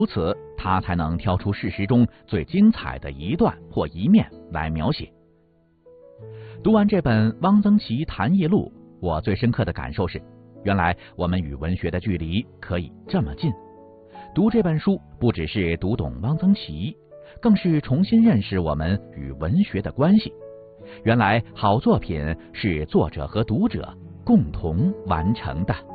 如此，他才能挑出事实中最精彩的一段或一面来描写。读完这本汪曾祺谈艺录，我最深刻的感受是，原来我们与文学的距离可以这么近。读这本书不只是读懂汪曾祺，更是重新认识我们与文学的关系。原来好作品是作者和读者共同完成的。